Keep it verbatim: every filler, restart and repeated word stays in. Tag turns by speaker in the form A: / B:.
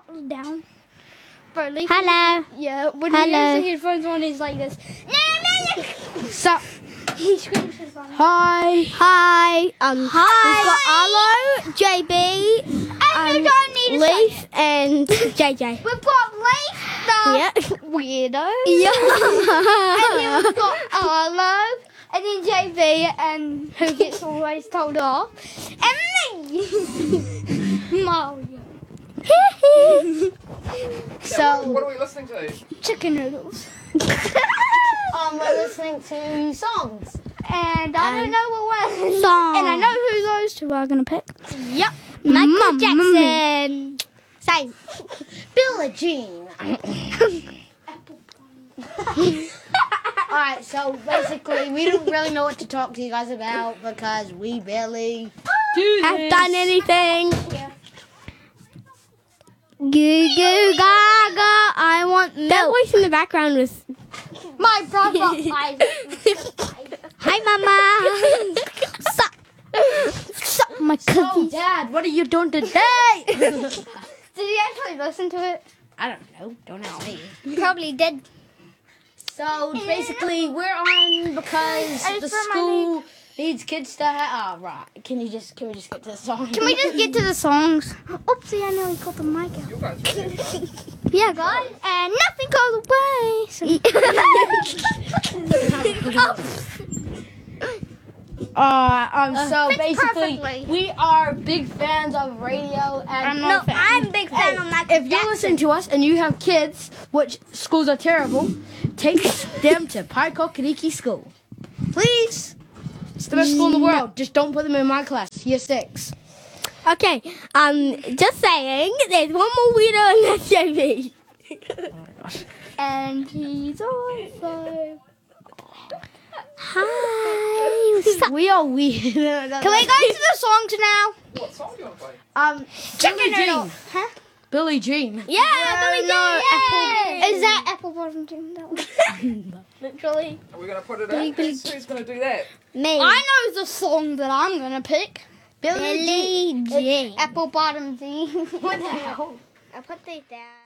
A: not down. But Leaf,
B: Hello.
A: yeah, when
B: Hello.
A: he has the headphones on, he's like this.
C: So,
A: He screams his line.
C: hi.
B: Hi. Um,
A: Hi.
B: We've got Arlo, J B,
A: And you don't need to
B: Leaf,
A: say it.
B: and J J.
A: We've got Leaf, the
B: Yeah.
A: weirdo.
B: Yeah.
A: And then we've got Arlo, and then J B, and who gets always told off. And me, Mario.
C: So,
D: What are we listening to?
A: Chicken noodles.
C: um, we're listening to songs.
A: And I don't
B: Um,
A: know what one.
B: song.
A: And I know who those two are going to pick.
B: Yep. Michael
A: Mum,
B: Jackson. Say.
C: Billie Jean. Alright, so basically, we don't really know what to talk to you guys about because we barely do
B: Have
C: this.
B: done anything.
A: Yeah.
B: Goo goo gaga. I want milk. That voice in the background was.
A: My brother. I,
B: Hi, Mama. Sup? Sup, my
C: So,
B: cookies.
C: Dad, what are you doing today?
A: did you actually listen to it?
C: I don't know. Don't ask me.
A: You probably did.
C: So basically, we're on because
A: I
C: the
A: just
C: school needs kids to have. Oh, right. Can you just can we just get to the song?
A: Can we just get to the songs? Oopsie, I nearly got the mic out.
D: You guys ready?
A: Yeah, guys. And nothing goes away. So,
C: Uh, um. So
A: fits
C: basically,
A: perfectly.
C: we are big fans of radio, and
A: I'm not a fan.
B: I'm a big fan
C: Hey,
B: of Michael
C: if you listen to us and you have kids, which schools are terrible, take them to Paikokariki School, please. It's the best school in the world. Just don't put them in my class. Year six.
B: Okay, um, just saying, there's one more weirdo in that J V.
A: and he's also.
B: Hi. Sup?
C: We are weird.
A: Can we go to the songs now?
D: What song do you want to play?
C: Um,
A: Chicken
C: Billie
A: noodle.
C: Jean.
A: Huh?
C: Billie Jean.
B: Yeah, Billie
A: no,
B: Jean.
A: apple. Is that apple bottom Jean? That one? Literally.
D: Are we going to put it in? Who's, who's going to do that?
B: Me.
A: I know the song that I'm gonna pick.
B: Billie Jean.
A: Apple bottom Jean. What the hell?
B: I'll put these down.